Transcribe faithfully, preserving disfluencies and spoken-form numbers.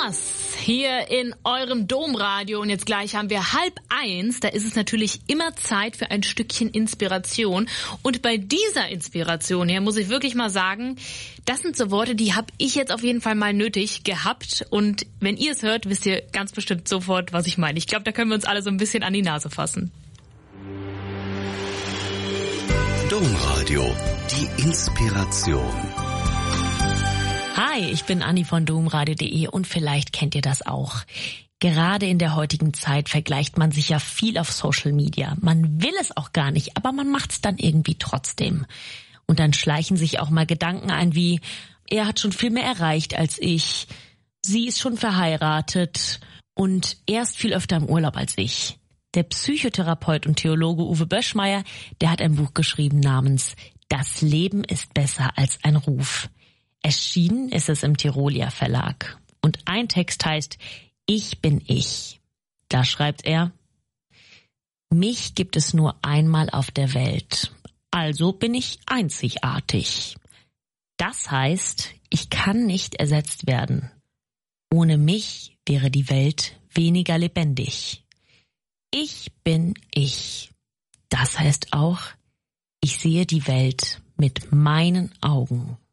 Mars hier in eurem Domradio und jetzt gleich haben wir halb eins. Da ist es natürlich immer Zeit für ein Stückchen Inspiration. Und bei dieser Inspiration hier muss ich wirklich mal sagen, das sind so Worte, die habe ich jetzt auf jeden Fall mal nötig gehabt. Und wenn ihr es hört, wisst ihr ganz bestimmt sofort, was ich meine. Ich glaube, da können wir uns alle so ein bisschen an die Nase fassen. Domradio, die Inspiration. Hi, ich bin Anni von domradio punkt de und vielleicht kennt ihr das auch. Gerade in der heutigen Zeit vergleicht man sich ja viel auf Social Media. Man will es auch gar nicht, aber man macht es dann irgendwie trotzdem. Und dann schleichen sich auch mal Gedanken ein wie, er hat schon viel mehr erreicht als ich, sie ist schon verheiratet und er ist viel öfter im Urlaub als ich. Der Psychotherapeut und Theologe Uwe Böschmeier, der hat ein Buch geschrieben namens Das Leben ist besser als ein Ruf. Erschienen ist es im Tirolia Verlag. Und ein Text heißt Ich bin ich. Da schreibt er: Mich gibt es nur einmal auf der Welt. Also bin ich einzigartig. Das heißt, ich kann nicht ersetzt werden. Ohne mich wäre die Welt weniger lebendig. Ich bin ich. Das heißt auch, ich sehe die Welt mit meinen Augen.